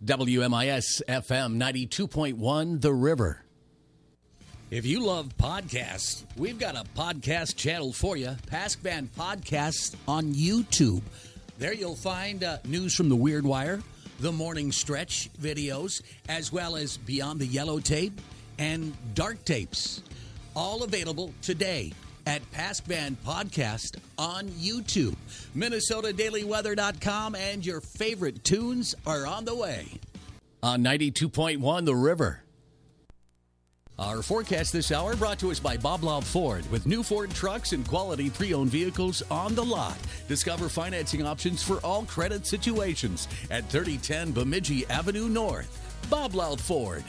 WMIS FM 92.1 The River. If you love podcasts, we've got a podcast channel for you, Paskman Podcast on YouTube. There you'll find news from the Weird Wire, the Morning Stretch videos, as well as Beyond the Yellow Tape and Dark Tapes. All available today at Paskman Podcast on YouTube. MinnesotaDailyWeather.com and your favorite tunes are on the way. On 92.1 The River. Our forecast this hour brought to us by Bob Laub Ford. With new Ford trucks and quality pre-owned vehicles on the lot. Discover financing options for all credit situations at 3010 Bemidji Avenue North. Bob Laub Ford.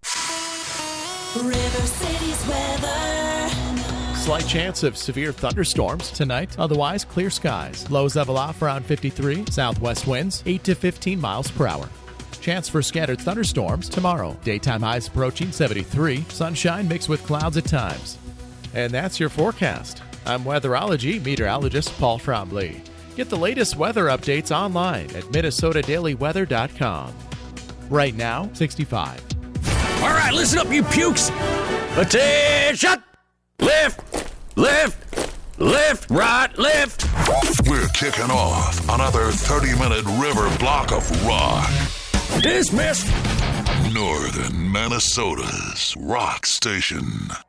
River City's weather. Slight chance of severe thunderstorms tonight. Otherwise, clear skies. Lows level off around 53. Southwest winds 8 to 15 miles per hour. Chance for scattered thunderstorms tomorrow. Daytime highs approaching 73. Sunshine mixed with clouds at times. And that's your forecast. I'm weatherology meteorologist Paul Trombley. Get the latest weather updates online at MinnesotaDailyWeather.com. Right now, 65. All right, listen up, you pukes. Attention! Lift, lift, lift, right, lift. We're kicking off another 30-minute river block of rock. Dismissed. Northern Minnesota's rock station.